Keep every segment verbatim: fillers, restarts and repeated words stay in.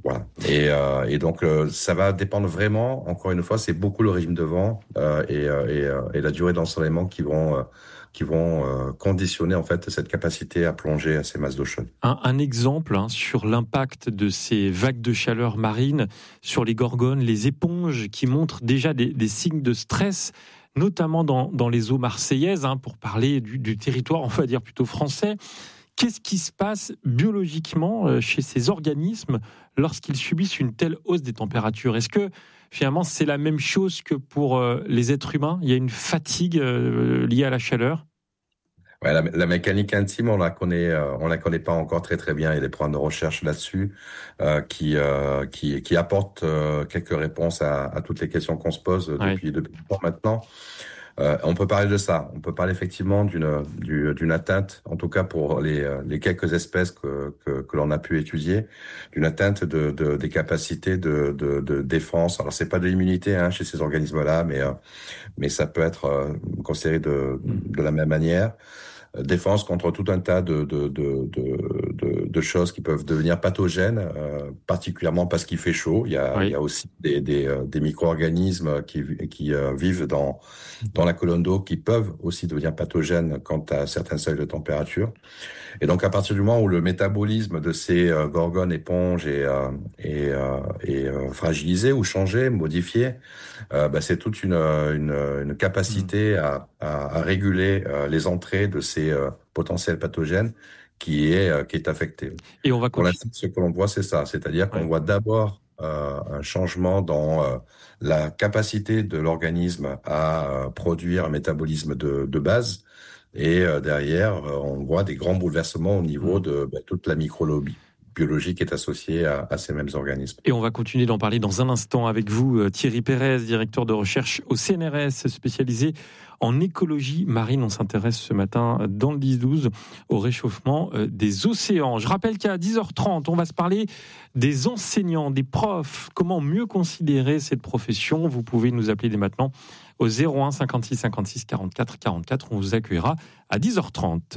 Voilà. Et, euh, et donc euh, ça va dépendre vraiment. Encore une fois, c'est beaucoup le régime de vent euh, et, euh, et, euh, et la durée d'ensoleillement qui vont euh, qui vont euh, conditionner en fait cette capacité à plonger à ces masses d'eau chaude. Un, un exemple hein, sur l'impact de ces vagues de chaleur marine sur les gorgones, les éponges qui montrent déjà des, des signes de stress, notamment dans, dans les eaux marseillaises, hein, pour parler du, du territoire, on va dire plutôt français. Qu'est-ce qui se passe biologiquement chez ces organismes lorsqu'ils subissent une telle hausse des températures ? Est-ce que finalement c'est la même chose que pour les êtres humains ? Il y a une fatigue liée à la chaleur ? Ouais, la, la mécanique intime, on la connaît, euh, on la connaît pas encore très très bien. Il y a des programmes de recherche là-dessus euh, qui euh, qui qui apportent euh, quelques réponses à, à toutes les questions qu'on se pose depuis ouais. depuis longtemps maintenant. Euh, on peut parler de ça. On peut parler effectivement d'une d'une, d'une atteinte, en tout cas pour les les quelques espèces que que, que l'on a pu étudier, d'une atteinte de, de des capacités de, de de défense. Alors c'est pas de l'immunité hein, chez ces organismes-là, mais euh, mais ça peut être euh, considéré de de la même manière. Défense contre tout un tas de de de de, de, de choses qui peuvent devenir pathogènes, euh, particulièrement parce qu'il fait chaud. Il y a oui. il y a aussi des des, euh, des micro-organismes qui qui euh, vivent dans dans la colonne d'eau qui peuvent aussi devenir pathogènes quant à certains seuils de température. Et donc à partir du moment où le métabolisme de ces euh, gorgones éponges est euh, est, euh, est euh, fragilisé ou changé, modifié, euh, bah, c'est toute une une, une capacité mmh. à, à à réguler euh, les entrées de ces euh, potentiels pathogènes qui est euh, qui est affecté. Et on va pour l'instant, ce que l'on voit, c'est ça, c'est-à-dire qu'on ouais. voit d'abord euh, un changement dans euh, la capacité de l'organisme à euh, produire un métabolisme de, de base. Et euh, derrière, euh, on voit des grands bouleversements au niveau mmh. de bah, toute la micrologie biologique est associée à, à ces mêmes organismes. Et on va continuer d'en parler dans un instant avec vous, Thierry Pérez, directeur de recherche au C N R S, spécialisé en écologie marine. On s'intéresse ce matin dans le dix douze au réchauffement des océans. Je rappelle qu'à dix heures trente, on va se parler des enseignants, des profs. Comment mieux considérer cette profession ? Vous pouvez nous appeler dès maintenant au zéro un cinquante-six cinquante-six quarante-quatre quarante-quatre. On vous accueillera à dix heures trente.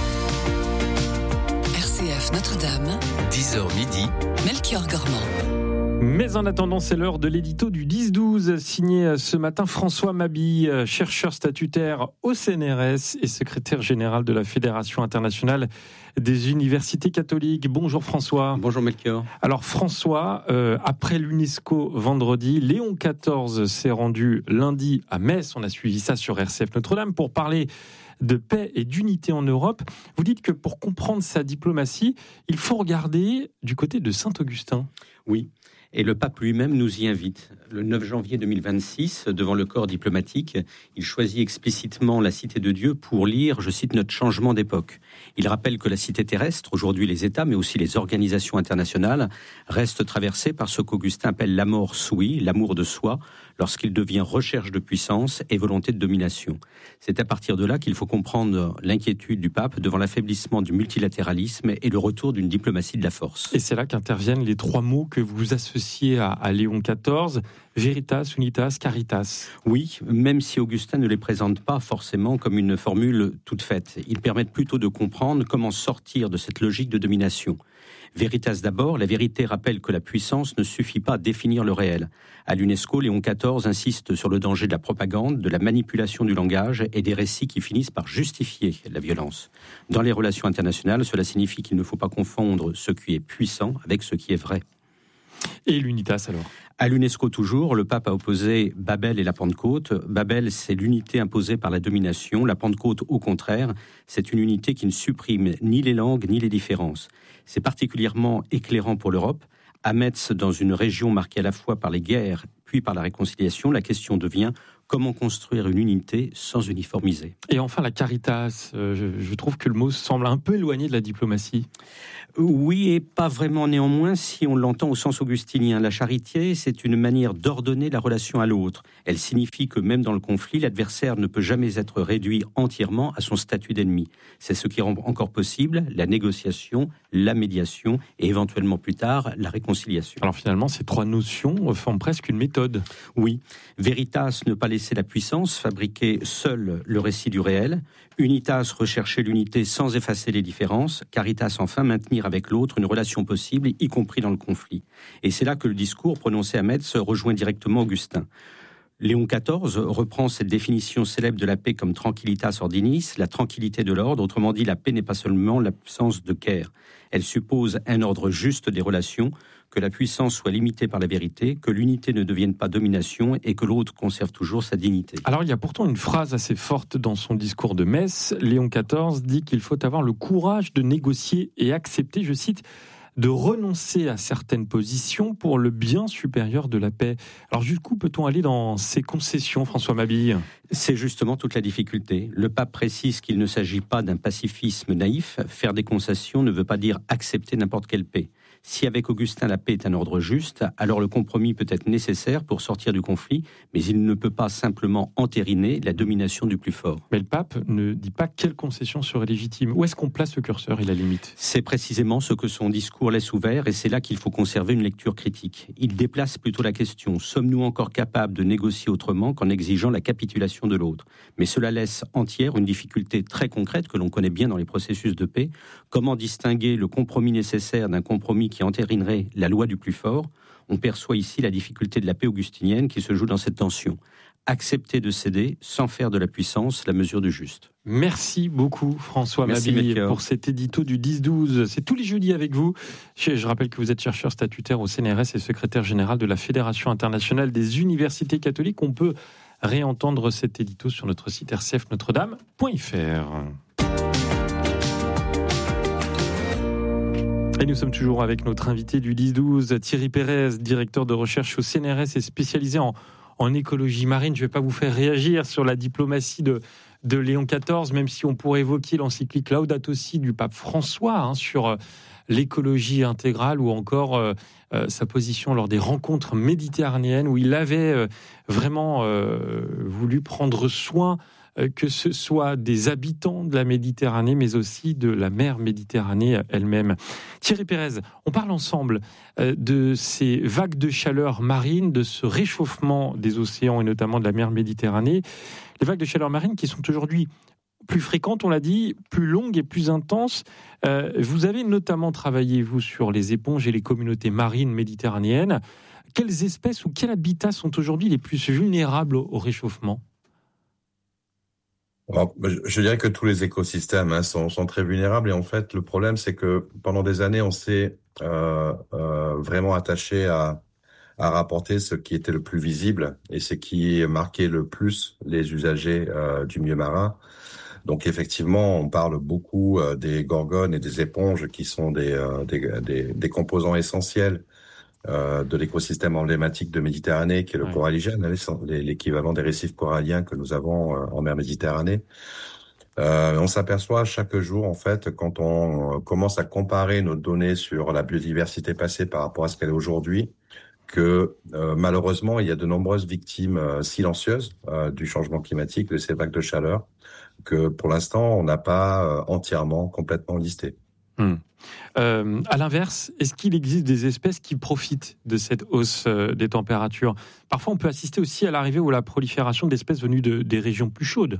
R C F Notre-Dame, dix heures midi, Melchior Gormand. Mais en attendant, c'est l'heure de l'édito du dix douze, signé ce matin François Mabille, chercheur statutaire au C N R S et secrétaire général de la Fédération internationale des universités catholiques. Bonjour François. Bonjour Melchior. Alors François, euh, après l'UNESCO vendredi, Léon quatorze s'est rendu lundi à Metz. On a suivi ça sur R C F Notre-Dame pour parler de paix et d'unité en Europe. Vous dites que pour comprendre sa diplomatie, il faut regarder du côté de Saint-Augustin. Oui. Et le pape lui-même nous y invite. Le neuf janvier deux mille vingt-six, devant le corps diplomatique, il choisit explicitement la Cité de Dieu pour lire, je cite, notre changement d'époque. Il rappelle que la cité terrestre, aujourd'hui les États, mais aussi les organisations internationales, reste traversée par ce qu'Augustin appelle l'amor sui, l'amour de soi, lorsqu'il devient recherche de puissance et volonté de domination. C'est à partir de là qu'il faut comprendre l'inquiétude du pape devant l'affaiblissement du multilatéralisme et le retour d'une diplomatie de la force. Et c'est là qu'interviennent les trois mots que vous associez à, à Léon quatorze, Veritas, Unitas, Caritas. Oui, même si Augustin ne les présente pas forcément comme une formule toute faite. Ils permettent plutôt de comprendre comment sortir de cette logique de domination. Veritas d'abord, la vérité rappelle que la puissance ne suffit pas à définir le réel. À l'UNESCO, Léon quatorze insiste sur le danger de la propagande, de la manipulation du langage et des récits qui finissent par justifier la violence. Dans les relations internationales, cela signifie qu'il ne faut pas confondre ce qui est puissant avec ce qui est vrai. Et l'Unitas alors ? À l'UNESCO toujours, le pape a opposé Babel et la Pentecôte. Babel, c'est l'unité imposée par la domination. La Pentecôte, au contraire, c'est une unité qui ne supprime ni les langues ni les différences. C'est particulièrement éclairant pour l'Europe. À Metz, dans une région marquée à la fois par les guerres puis par la réconciliation, la question devient comment construire une unité sans uniformiser. Et enfin, la Caritas, euh, je, je trouve que le mot semble un peu éloigné de la diplomatie. Oui, et pas vraiment néanmoins si on l'entend au sens augustinien. La charité, c'est une manière d'ordonner la relation à l'autre. Elle signifie que même dans le conflit, l'adversaire ne peut jamais être réduit entièrement à son statut d'ennemi. C'est ce qui rend encore possible la négociation, la médiation et éventuellement plus tard la réconciliation. Alors finalement, ces trois notions forment presque une méthode. Oui, Veritas, ne pas laisser caressait la puissance, fabriquait seul le récit du réel. Unitas recherchait l'unité sans effacer les différences. Caritas, enfin, maintenir avec l'autre une relation possible, y compris dans le conflit. Et c'est là que le discours prononcé à Metz rejoint directement Augustin. Léon quatorze reprend cette définition célèbre de la paix comme tranquillitas ordinis, la tranquillité de l'ordre. Autrement dit, la paix n'est pas seulement l'absence de guerre. Elle suppose un ordre juste des relations, que la puissance soit limitée par la vérité, que l'unité ne devienne pas domination et que l'autre conserve toujours sa dignité. Alors il y a pourtant une phrase assez forte dans son discours de Metz. Léon quatorze dit qu'il faut avoir le courage de négocier et accepter, je cite, de renoncer à certaines positions pour le bien supérieur de la paix. Alors jusqu'où peut-on aller dans ces concessions, François Mabille ? C'est justement toute la difficulté. Le pape précise qu'il ne s'agit pas d'un pacifisme naïf. Faire des concessions ne veut pas dire accepter n'importe quelle paix. Si avec Augustin la paix est un ordre juste, alors le compromis peut être nécessaire pour sortir du conflit, mais il ne peut pas simplement entériner la domination du plus fort. Mais le pape ne dit pas quelle concession serait légitime. Où est-ce qu'on place le curseur et la limite ? C'est précisément ce que son discours laisse ouvert, et c'est là qu'il faut conserver une lecture critique. Il déplace plutôt la question: sommes-nous encore capables de négocier autrement qu'en exigeant la capitulation de l'autre ? Mais cela laisse entière une difficulté très concrète que l'on connaît bien dans les processus de paix. Comment distinguer le compromis nécessaire d'un compromis qui entérinerait la loi du plus fort? On perçoit ici la difficulté de la paix augustinienne qui se joue dans cette tension. Accepter de céder sans faire de la puissance la mesure du juste. Merci beaucoup François Merci Mabille Melchior. pour cet édito du dix douze. C'est tous les jeudis avec vous. Je, je rappelle que vous êtes chercheur statutaire au C N R S et secrétaire général de la Fédération internationale des universités catholiques. On peut réentendre cet édito sur notre site r c f notre dame point f r. Et nous sommes toujours avec notre invité du dix douze, Thierry Pérez, directeur de recherche au C N R S et spécialisé en, en écologie marine. Je ne vais pas vous faire réagir sur la diplomatie de, de Léon quatorze, même si on pourrait évoquer l'encyclique Laudato Si du pape François hein, sur euh, l'écologie intégrale ou encore euh, euh, sa position lors des rencontres méditerranéennes où il avait euh, vraiment euh, voulu prendre soin que ce soit des habitants de la Méditerranée, mais aussi de la mer Méditerranée elle-même. Thierry Pérez, on parle ensemble de ces vagues de chaleur marine, de ce réchauffement des océans et notamment de la mer Méditerranée. Les vagues de chaleur marine qui sont aujourd'hui plus fréquentes, on l'a dit, plus longues et plus intenses. Euh, vous avez notamment travaillé, vous, sur les éponges et les communautés marines méditerranéennes. Quelles espèces ou quels habitats sont aujourd'hui les plus vulnérables au, au réchauffement ? Alors, je dirais que tous les écosystèmes hein, sont, sont très vulnérables et en fait le problème c'est que pendant des années on s'est euh, euh, vraiment attaché à, à rapporter ce qui était le plus visible et ce qui marquait le plus les usagers euh, du milieu marin. Donc effectivement on parle beaucoup euh, des gorgones et des éponges qui sont des, euh, des, des, des composants essentiels Euh, de l'écosystème emblématique de Méditerranée, qui est le ouais. coralligène, l'équivalent des récifs coralliens que nous avons euh, en mer Méditerranée. Euh, on s'aperçoit chaque jour, en fait, quand on commence à comparer nos données sur la biodiversité passée par rapport à ce qu'elle est aujourd'hui, que euh, malheureusement, il y a de nombreuses victimes euh, silencieuses euh, du changement climatique, de ces vagues de chaleur, que pour l'instant, on n'a pas euh, entièrement, complètement listé. Hum. Euh, à l'inverse, est-ce qu'il existe des espèces qui profitent de cette hausse euh, des températures ? Parfois, on peut assister aussi à l'arrivée ou à la prolifération d'espèces venues de, des régions plus chaudes.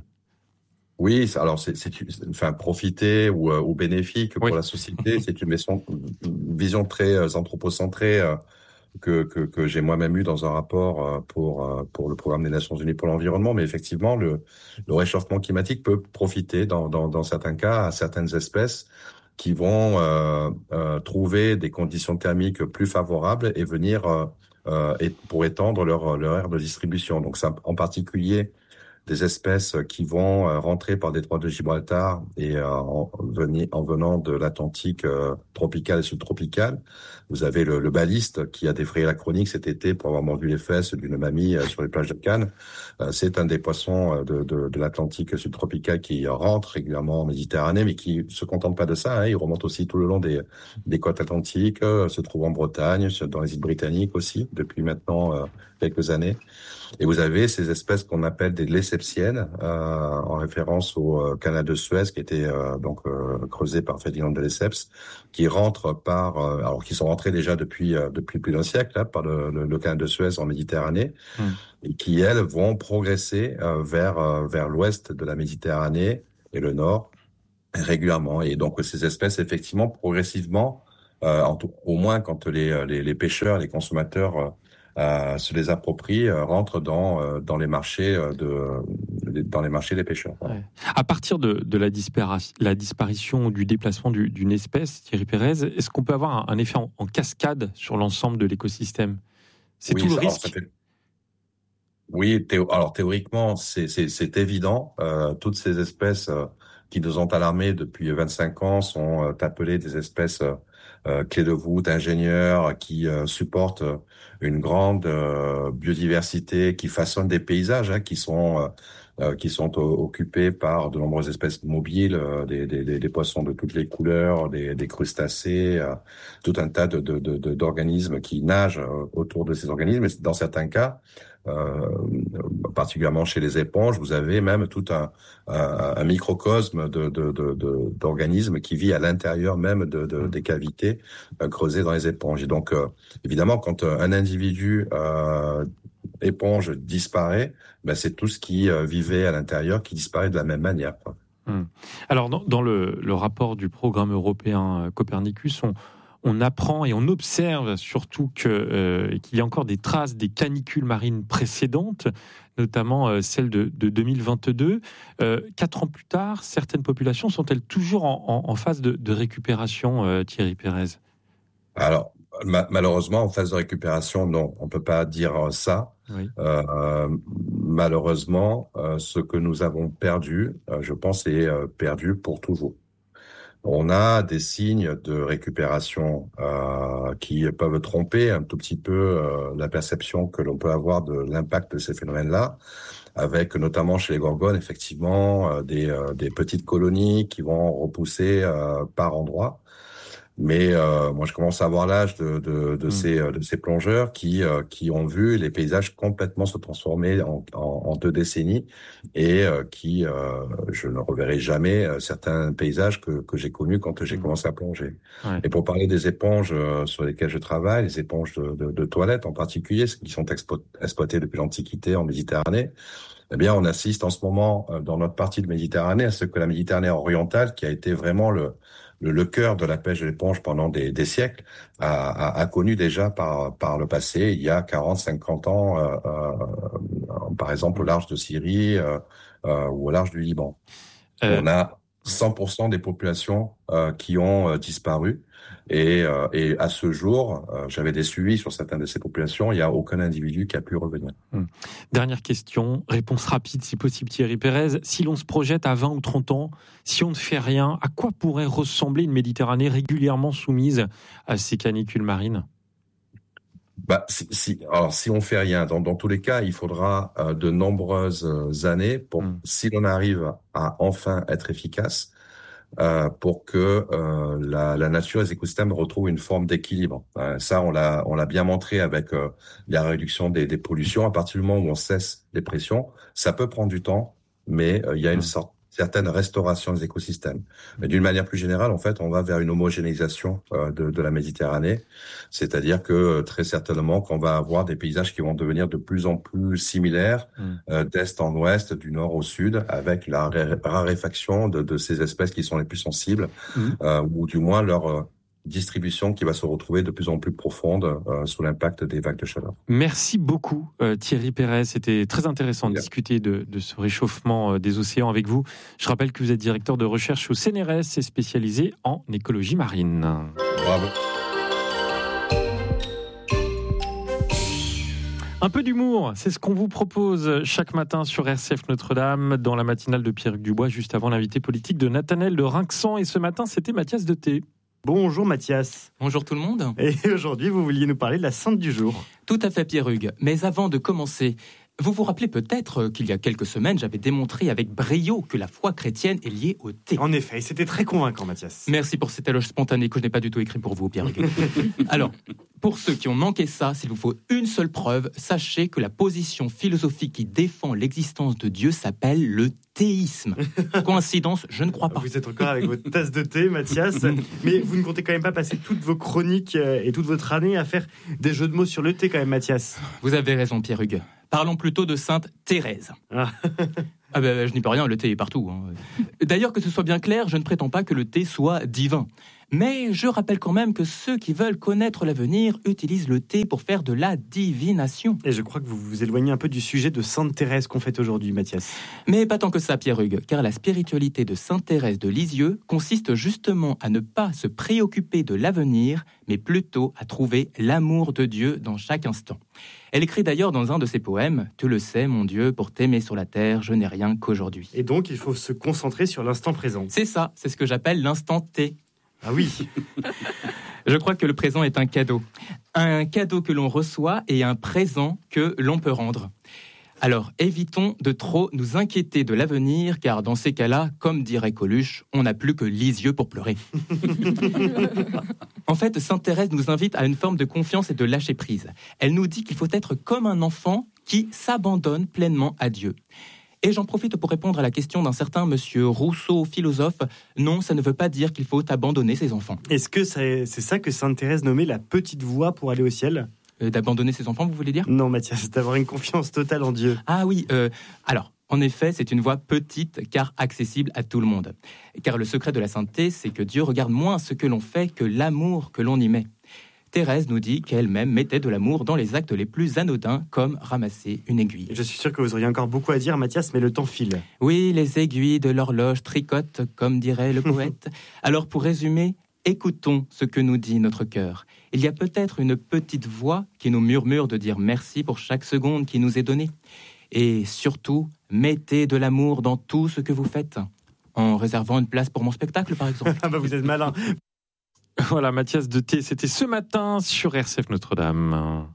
Oui, alors c'est, c'est enfin profiter ou, euh, ou bénéfique pour oui. la société, c'est une vision, une vision très euh, anthropocentrée euh, que, que que j'ai moi-même eu dans un rapport euh, pour euh, pour le programme des Nations Unies pour l'environnement. Mais effectivement, le le réchauffement climatique peut profiter dans dans, dans certains cas à certaines espèces qui vont euh, euh, trouver des conditions thermiques plus favorables et venir euh, euh, et pour étendre leur leur aire de distribution. Donc ça, en particulier des espèces qui vont euh, rentrer par le détroit de Gibraltar et euh, en, venir, en venant de l'Atlantique euh, tropical et subtropical. Vous avez le, le baliste qui a défrayé la chronique cet été pour avoir mordu les fesses d'une mamie euh, sur les plages de Cannes. Euh, c'est un des poissons de, de, de l'Atlantique subtropical qui rentre régulièrement en Méditerranée, mais qui se contente pas de ça. Hein, il remonte aussi tout le long des, des côtes atlantiques, euh, se trouve en Bretagne, dans les îles britanniques aussi, depuis maintenant euh, quelques années. Et vous avez ces espèces qu'on appelle des laissés lesseps-iennes, euh, en référence au euh, canal de Suez qui était euh, donc euh, creusé par Ferdinand de Lesseps, qui rentrent par, euh, alors qui sont rentrés déjà depuis euh, depuis plus d'un siècle hein, par le, le, le canal de Suez en Méditerranée, mmh. et qui elles vont progresser euh, vers euh, vers l'ouest de la Méditerranée et le nord régulièrement. Et donc ces espèces effectivement progressivement, euh, en tout, au moins quand les, les les pêcheurs, les consommateurs euh, Euh, se les approprient, euh, rentrent dans euh, dans les marchés euh, de, de dans les marchés des pêcheurs. Voilà. Ouais. À partir de de la, dispari- la disparition ou du déplacement du, d'une espèce, Thierry Pérez, est-ce qu'on peut avoir un, un effet en, en cascade sur l'ensemble de l'écosystème ? C'est oui, tout le ça, risque. Alors, fait... Oui, théo... alors théoriquement, c'est c'est c'est évident. Euh, toutes ces espèces euh, qui nous ont alarmés depuis vingt-cinq ans sont euh, appelées des espèces euh, euh, clés de voûte, ingénieurs qui euh, supportent euh, une grande euh, biodiversité, qui façonnent des paysages hein, qui sont euh, euh, qui sont o- occupés par de nombreuses espèces mobiles, euh, des, des, des, des poissons de toutes les couleurs, des, des crustacés, euh, tout un tas de, de, de, de, d'organismes qui nagent euh, autour de ces organismes. Et dans certains cas, Euh, particulièrement chez les éponges, vous avez même tout un, un, un microcosme de, de, de, de, d'organismes qui vit à l'intérieur même de, de, des cavités euh, creusées dans les éponges. Et donc, euh, évidemment, quand un individu euh, éponge disparaît, ben c'est tout ce qui euh, vivait à l'intérieur qui disparaît de la même manière, quoi. Hum. Alors, dans, dans le, le rapport du programme européen Copernicus, on On apprend et on observe surtout que, euh, qu'il y a encore des traces des canicules marines précédentes, notamment euh, celle de, de deux mille vingt-deux. Euh, quatre ans plus tard, certaines populations sont-elles toujours en, en, en phase de, de récupération, euh, Thierry Pérez ? Alors, ma- malheureusement, en phase de récupération, non, on peut pas dire ça. Oui. Euh, malheureusement, euh, ce que nous avons perdu, euh, je pense, est euh, perdu pour toujours. On a des signes de récupération euh, qui peuvent tromper un tout petit peu euh, la perception que l'on peut avoir de l'impact de ces phénomènes-là, avec notamment chez les gorgones, effectivement, euh, des, euh, des petites colonies qui vont repousser euh, par endroits. Mais euh, moi, je commence à avoir l'âge de, de, de, mmh. ces, de ces plongeurs qui, euh, qui ont vu les paysages complètement se transformer en, en, en deux décennies et euh, qui, euh, je ne reverrai jamais euh, certains paysages que, que j'ai connus quand j'ai mmh. commencé à plonger. Ouais. Et pour parler des éponges euh, sur lesquelles je travaille, les éponges de, de, de toilettes en particulier, qui sont expo- exploitées depuis l'Antiquité en Méditerranée, eh bien, on assiste en ce moment euh, dans notre partie de Méditerranée à ce que la Méditerranée orientale, qui a été vraiment le Le, le cœur de la pêche de l'éponge pendant des, des siècles, a, a, a connu déjà par, par le passé, il y a quarante, cinquante ans, euh, euh, par exemple au large de Syrie euh, euh, ou au large du Liban. Euh... On a cent pour cent des populations euh, qui ont euh, disparu. Et, euh, et à ce jour, euh, j'avais des suivis sur certaines de ces populations, il n'y a aucun individu qui a pu revenir. Hum. Dernière question, réponse rapide si possible Thierry Pérez. Si l'on se projette à vingt ou trente ans, si on ne fait rien, à quoi pourrait ressembler une Méditerranée régulièrement soumise à ces canicules marines ? Bah, si, si, alors, si on fait rien, dans, dans tous les cas, il faudra euh, de nombreuses années pour, hum. si l'on arrive à enfin être efficace, Euh, pour que euh, la, la nature et les écosystèmes retrouvent une forme d'équilibre. Euh, ça, on l'a, on l'a bien montré avec euh, la réduction des, des pollutions. À partir du moment où on cesse les pressions, ça peut prendre du temps, mais euh, il y a une sorte, certaine restauration des écosystèmes. Mais d'une manière plus générale, en fait, on va vers une homogénéisation euh, de, de la Méditerranée, c'est-à-dire que euh, très certainement qu'on va avoir des paysages qui vont devenir de plus en plus similaires, mmh. euh, d'est en ouest, du nord au sud, avec la ré- raréfaction de, de ces espèces qui sont les plus sensibles, mmh. euh, ou du moins leur euh, distribution qui va se retrouver de plus en plus profonde euh, sous l'impact des vagues de chaleur. Merci beaucoup euh, Thierry Pérez, c'était très intéressant de Bien. discuter de, de ce réchauffement euh, des océans avec vous. Je rappelle que vous êtes directeur de recherche au C N R S et spécialisé en écologie marine. Bravo. Un peu d'humour, c'est ce qu'on vous propose chaque matin sur R C F Notre-Dame, dans la matinale de Pierre-Hugues Dubois, juste avant l'invité politique de Nathanaël de Rinxan. Et ce matin, c'était Mathias de Thé. Bonjour Mathias. Bonjour tout le monde. Et aujourd'hui, vous vouliez nous parler de la sainte du jour. Tout à fait Pierre-Hugues. Mais avant de commencer, Vous vous rappelez peut-être qu'il y a quelques semaines, j'avais démontré avec brio que la foi chrétienne est liée au thé. En effet, c'était très convaincant, Mathias. Merci pour cet éloge spontané que je n'ai pas du tout écrit pour vous, Pierre. Alors, pour ceux qui ont manqué ça, s'il vous faut une seule preuve, sachez que la position philosophique qui défend l'existence de Dieu s'appelle le théisme. Coïncidence, je ne crois pas. Vous êtes encore avec votre tasse de thé, Mathias, mais vous ne comptez quand même pas passer toutes vos chroniques et toute votre année à faire des jeux de mots sur le thé quand même, Mathias. Vous avez raison, Pierre Hugues. Parlons plutôt de Sainte Thérèse. Ah. Ah ben, je n'y peux rien, le thé est partout. Hein. D'ailleurs, que ce soit bien clair, je ne prétends pas que le thé soit divin. Mais je rappelle quand même que ceux qui veulent connaître l'avenir utilisent le thé pour faire de la divination. Et je crois que vous vous éloignez un peu du sujet de Sainte Thérèse qu'on fête aujourd'hui, Mathias. Mais pas tant que ça, Pierre Hugues, car la spiritualité de Sainte Thérèse de Lisieux consiste justement à ne pas se préoccuper de l'avenir, mais plutôt à trouver l'amour de Dieu dans chaque instant. Elle écrit d'ailleurs dans un de ses poèmes « Tu le sais, mon Dieu, pour t'aimer sur la terre, je n'ai rien qu'aujourd'hui. » Et donc, il faut se concentrer sur l'instant présent. C'est ça, c'est ce que j'appelle l'instant T. Ah oui. Je crois que le présent est un cadeau. Un cadeau que l'on reçoit et un présent que l'on peut rendre. Alors, évitons de trop nous inquiéter de l'avenir, car dans ces cas-là, comme dirait Coluche, on n'a plus que Lisieux pour pleurer. En fait, Sainte Thérèse nous invite à une forme de confiance et de lâcher-prise. Elle nous dit qu'il faut être comme un enfant qui s'abandonne pleinement à Dieu. Et j'en profite pour répondre à la question d'un certain monsieur Rousseau, philosophe. Non, ça ne veut pas dire qu'il faut abandonner ses enfants. Est-ce que c'est, c'est ça que Sainte Thérèse nommait la petite voie pour aller au ciel ? euh, D'abandonner ses enfants, vous voulez dire ? Non, Mathias, d'avoir une confiance totale en Dieu. Ah oui, euh, alors, en effet, c'est une voie petite car accessible à tout le monde. Car le secret de la sainteté, c'est que Dieu regarde moins ce que l'on fait que l'amour que l'on y met. Thérèse nous dit qu'elle-même mettait de l'amour dans les actes les plus anodins, comme ramasser une aiguille. Je suis sûr que vous auriez encore beaucoup à dire, Mathias, mais le temps file. Oui, les aiguilles de l'horloge tricotent, comme dirait le poète. Alors, pour résumer, écoutons ce que nous dit notre cœur. Il y a peut-être une petite voix qui nous murmure de dire merci pour chaque seconde qui nous est donnée. Et surtout, mettez de l'amour dans tout ce que vous faites. En réservant une place pour mon spectacle, par exemple. Ah bah vous êtes malin. Voilà, Mathias de Thé, c'était ce matin sur R C F Notre-Dame.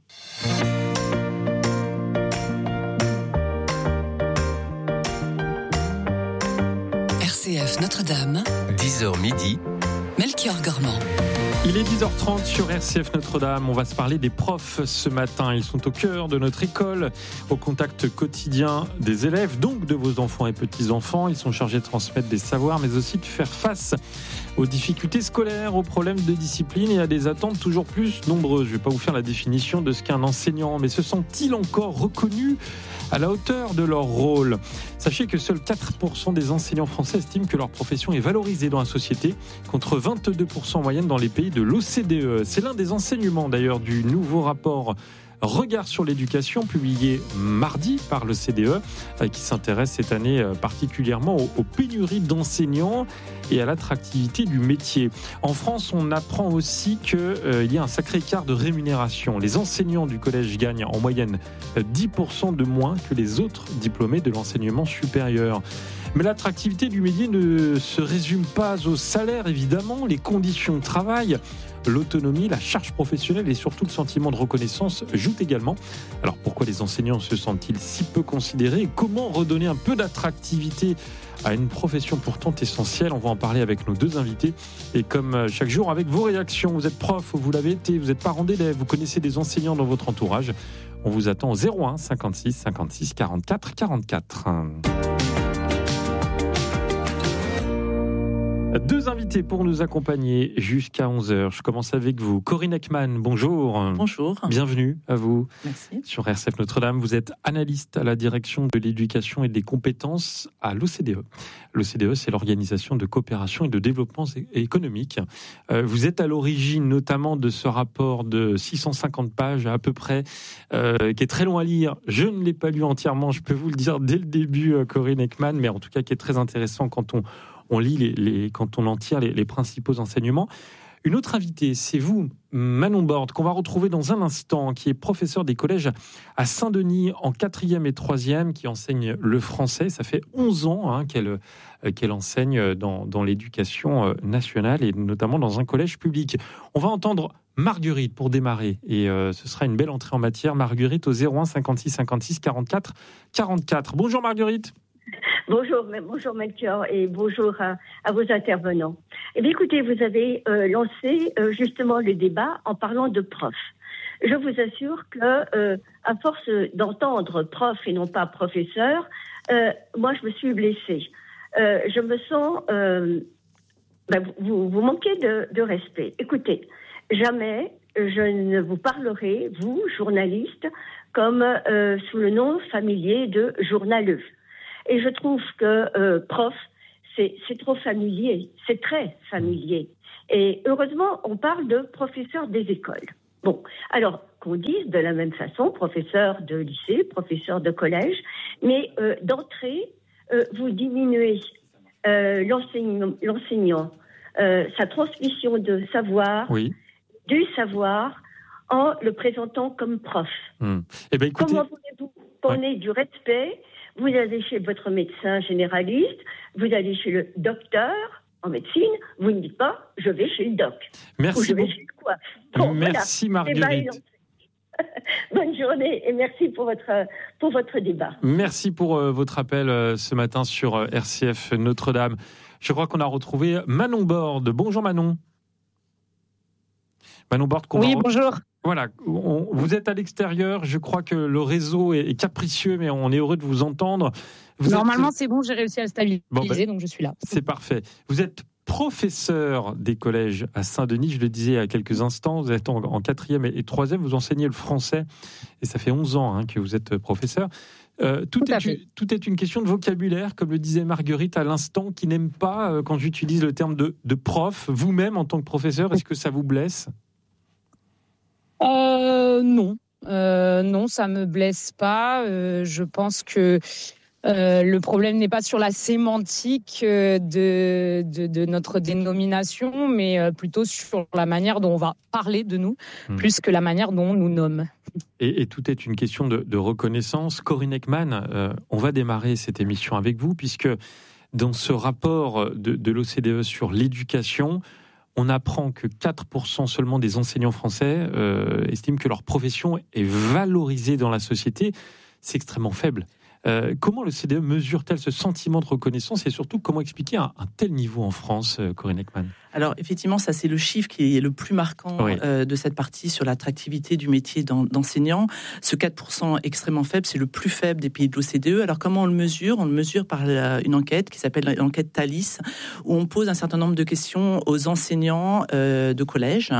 R C F Notre-Dame, dix heures midi, Melchior Gormand. Il est dix heures trente sur R C F Notre-Dame. On va se parler des profs ce matin. Ils sont au cœur de notre école, au contact quotidien des élèves, donc de vos enfants et petits-enfants. Ils sont chargés de transmettre des savoirs, mais aussi de faire face aux difficultés scolaires, aux problèmes de discipline et à des attentes toujours plus nombreuses. Je ne vais pas vous faire la définition de ce qu'est un enseignant, mais se sentent-ils encore reconnus à la hauteur de leur rôle ? Sachez que seuls quatre pour cent des enseignants français estiment que leur profession est valorisée dans la société, contre vingt-deux pour cent en moyenne dans les pays de l'O C D E. C'est l'un des enseignements d'ailleurs du nouveau rapport Regard sur l'éducation, publié mardi par le C D E, qui s'intéresse cette année particulièrement aux pénuries d'enseignants et à l'attractivité du métier. En France, on apprend aussi qu'il euh, y a un sacré écart de rémunération. Les enseignants du collège gagnent en moyenne dix pour cent de moins que les autres diplômés de l'enseignement supérieur. Mais l'attractivité du métier ne se résume pas au salaire, évidemment. Les conditions de travail, l'autonomie, la charge professionnelle et surtout le sentiment de reconnaissance jouent également. Alors pourquoi les enseignants se sentent-ils si peu considérés et comment redonner un peu d'attractivité à une profession pourtant essentielle? On va en parler avec nos deux invités. Et comme chaque jour, avec vos réactions, vous êtes prof, vous l'avez été, vous êtes parent d'élèves, vous connaissez des enseignants dans votre entourage. On vous attend au zéro un cinquante-six cinquante-six quarante-quatre quarante-quatre. Deux invités pour nous accompagner jusqu'à onze heures. Je commence avec vous. Corinne Ekman, bonjour. Bonjour. Bienvenue à vous. Merci. Sur R C F Notre-Dame, vous êtes analyste à la direction de l'éducation et des compétences à l'O C D E. L'O C D E, c'est l'Organisation de coopération et de développement économique. Vous êtes à l'origine notamment de ce rapport de six cent cinquante pages à, à peu près, euh, qui est très long à lire. Je ne l'ai pas lu entièrement, je peux vous le dire dès le début, Corinne Ekman, mais en tout cas qui est très intéressant quand on On lit les, les, quand on en tire les, les principaux enseignements. Une autre invitée, c'est vous, Manon Borde, qu'on va retrouver dans un instant, qui est professeure des collèges à Saint-Denis en quatrième et troisième, qui enseigne le français. Ça fait onze ans hein, qu'elle, euh, qu'elle enseigne dans, dans l'éducation nationale et notamment dans un collège public. On va entendre Marguerite pour démarrer. Et euh, ce sera une belle entrée en matière. Marguerite au zéro un cinquante-six cinquante-six quarante-quatre quarante-quatre. Bonjour Marguerite. Bonjour, bonjour Melchior et bonjour à, à vos intervenants. Eh bien, écoutez, vous avez euh, lancé euh, justement le débat en parlant de prof. Je vous assure que, euh, à force d'entendre prof et non pas professeur, euh, moi je me suis blessée. Euh, je me sens, euh, ben, vous, vous manquez de, de respect. Écoutez, jamais je ne vous parlerai, vous, journaliste, comme euh, sous le nom familier de journaleux. Et je trouve que euh, prof, c'est, c'est trop familier, c'est très familier. Et heureusement, on parle de professeur des écoles. Bon, alors qu'on dise de la même façon, professeur de lycée, professeur de collège, mais euh, d'entrée, euh, vous diminuez euh, l'enseignant, l'enseignant euh, sa transmission de savoir, oui. du savoir, en le présentant comme prof. Hum. Eh bien, écoutez... Comment voulez-vous qu'on ait du respect ? Vous allez chez votre médecin généraliste, vous allez chez le docteur en médecine, vous ne dites pas « je vais chez le doc ». Merci ou je vais beaucoup. chez le coiffe. Bon, merci voilà. Marguerite. Bonne journée et merci pour votre, pour votre débat. Merci pour euh, votre appel euh, ce matin sur euh, R C F Notre-Dame. Je crois qu'on a retrouvé Manon Borde. Bonjour Manon. Manon Borde. Oui, va... bonjour. Voilà, on, vous êtes à l'extérieur, je crois que le réseau est, est capricieux, mais on est heureux de vous entendre. Vous Normalement, êtes... c'est bon, j'ai réussi à le stabiliser, bon, ben, donc je suis là. C'est parfait. Vous êtes professeur des collèges à Saint-Denis, je le disais il y a quelques instants, vous êtes en, en quatrième et, et troisième, vous enseignez le français, et ça fait onze ans hein, que vous êtes professeur. Euh, tout, tout, est une, tout est une question de vocabulaire, comme le disait Marguerite à l'instant, qui n'aime pas euh, quand j'utilise le terme de, de prof. Vous-même, en tant que professeur, est-ce que ça vous blesse ? Euh, non, euh, non, ça me blesse pas. Euh, je pense que euh, le problème n'est pas sur la sémantique euh, de, de, de notre dénomination, mais euh, plutôt sur la manière dont on va parler de nous, mmh. plus que la manière dont on nous nomme. Et, et tout est une question de, de reconnaissance. Corinne Ekman, euh, on va démarrer cette émission avec vous, puisque dans ce rapport de, de l'O C D E sur l'éducation, on apprend que quatre pour cent seulement des enseignants français euh, estiment que leur profession est valorisée dans la société. C'est extrêmement faible. Euh, comment le C D E mesure-t-elle ce sentiment de reconnaissance et surtout comment expliquer un, un tel niveau en France, euh, Corinne Ekman ? Alors effectivement, ça c'est le chiffre qui est le plus marquant oui. euh, de cette partie sur l'attractivité du métier d'enseignant. Ce quatre pour cent extrêmement faible, c'est le plus faible des pays de l'O C D E. Alors comment on le mesure ? On le mesure par la, une enquête qui s'appelle l'enquête Thalys, où on pose un certain nombre de questions aux enseignants euh, de collège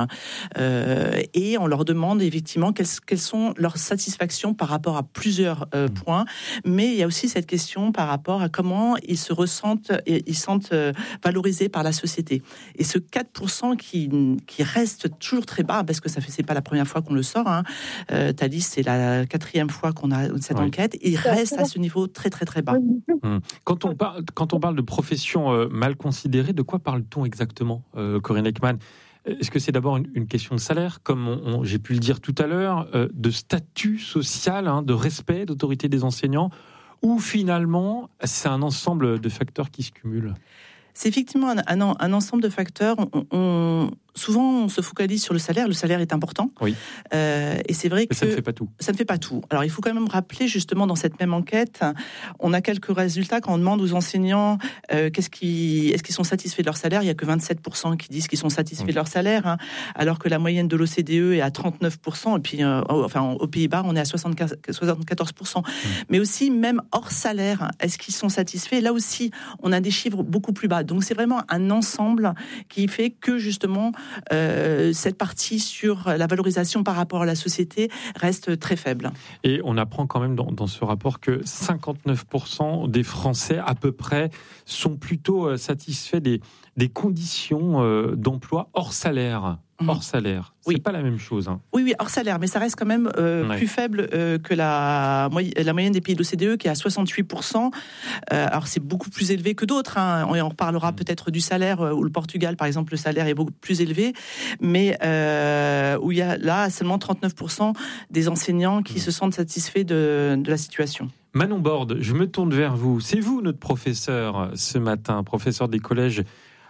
euh, et on leur demande effectivement quelles, quelles sont leurs satisfactions par rapport à plusieurs euh, points. Mais il y a aussi cette question par rapport à comment ils se ressentent et ils sentent euh, valorisés par la société. Et ce quatre pour cent qui, qui reste toujours très bas, parce que ça fait, c'est pas la première fois qu'on le sort, hein. euh, Thalys, c'est la quatrième fois qu'on a cette oui. enquête, il reste à ce niveau très très très bas. Hum. Quand, on parle, quand on parle de profession euh, mal considérée, de quoi parle-t-on exactement, euh, Corinne Ekman ? Est-ce que c'est d'abord une, une question de salaire, comme on, on, j'ai pu le dire tout à l'heure, euh, de statut social, hein, de respect, d'autorité des enseignants, ou finalement c'est un ensemble de facteurs qui se cumulent ? C'est effectivement un, un, un ensemble de facteurs. On, on, souvent, on se focalise sur le salaire. Le salaire est important. Oui. Euh, et c'est vrai Mais que ça ne fait pas tout. Ça ne fait pas tout. Alors, il faut quand même rappeler, justement, dans cette même enquête, on a quelques résultats. Quand on demande aux enseignants euh, qu'est-ce qui, est-ce qu'ils sont satisfaits de leur salaire, il n'y a que vingt-sept pour cent qui disent qu'ils sont satisfaits oui. de leur salaire, hein, alors que la moyenne de l'O C D E est à trente-neuf pour cent. Et puis, euh, enfin, aux Pays-Bas, on est à soixante-quatorze pour cent. Mmh. Mais aussi, même hors salaire, est-ce qu'ils sont satisfaits ? Là aussi, on a des chiffres beaucoup plus bas. Donc, c'est vraiment un ensemble qui fait que, justement, euh, cette partie sur la valorisation par rapport à la société reste très faible. Et on apprend quand même dans, dans ce rapport que cinquante-neuf pour cent des Français, à peu près, sont plutôt satisfaits des, des conditions euh, d'emploi hors salaire. Hors salaire, c'est oui. pas la même chose. Hein. Oui, oui, hors salaire, mais ça reste quand même euh, ouais. plus faible euh, que la, la moyenne des pays de l'O C D E qui est à soixante-huit pour cent. Euh, alors c'est beaucoup plus élevé que d'autres. Hein. On en reparlera mmh. peut-être du salaire, où le Portugal, par exemple, le salaire est beaucoup plus élevé, mais euh, où il y a là seulement trente-neuf pour cent des enseignants qui mmh. se sentent satisfaits de, de la situation. Manon Borde, je me tourne vers vous. C'est vous notre professeur ce matin, professeur des collèges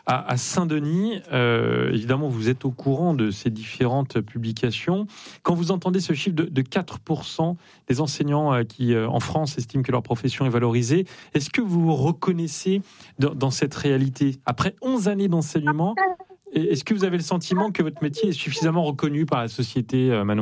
à, à Saint-Denis. Euh, évidemment, vous êtes au courant de ces différentes publications. Quand vous entendez ce chiffre de, de quatre pour cent des enseignants euh, qui, euh, en France, estiment que leur profession est valorisée, est-ce que vous vous reconnaissez dans, dans cette réalité ? Après onze années d'enseignement, est-ce que vous avez le sentiment que votre métier est suffisamment reconnu par la société, euh, Manon ?